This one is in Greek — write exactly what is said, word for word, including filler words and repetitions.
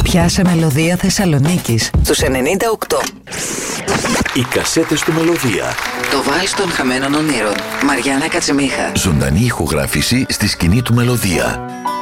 πια σε Μελωδία Θεσσαλονίκης στους ενενήντα οκτώ. Οι κασέτες του Μελωδία. Το Βάλς των Χαμένων Ονείρων. Μαριάννα Κατσιμίχα. Ζωντανή ηχογράφηση στη σκηνή του Μελωδία.